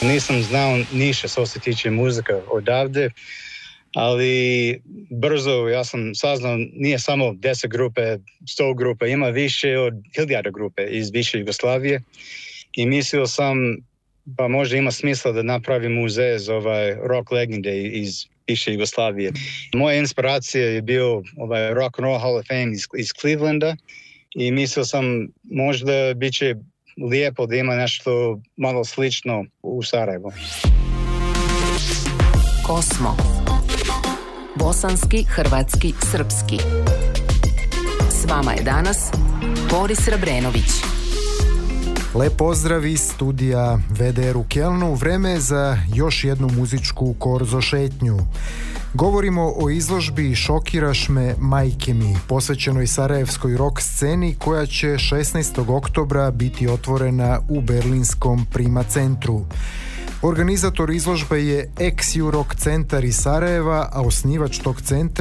Nisam znao ništa što se tiče muzika odavde, ali brzo ja sam saznao nije samo 10 grupe, 100 grupe, ima više od 1000 grupe iz bivše Jugoslavije i mislio sam pa možda ima smisla da napravim muzej za rock legende iz bivše Jugoslavije. Moja inspiracija je bio Rock and Roll Hall of Fame iz Clevelanda i mislio sam možda bit će lijepo da ima nešto malo slično u Sarajevu. Kosmo. Bosanski, hrvatski, srpski. S vama je danas Boris Rabrenović. Lep pozdrav iz studija VDR u Kelnu. Vreme je za još jednu muzičku korzo šetnju. Govorimo o izložbi Šokiraš me, majke mi, posvećenoj sarajevskoj rock sceni koja će 16. oktobra biti otvorena u berlinskom Prima centru. Organizator izložbe je ex-Rock centar iz Sarajeva, a osnivač tog centra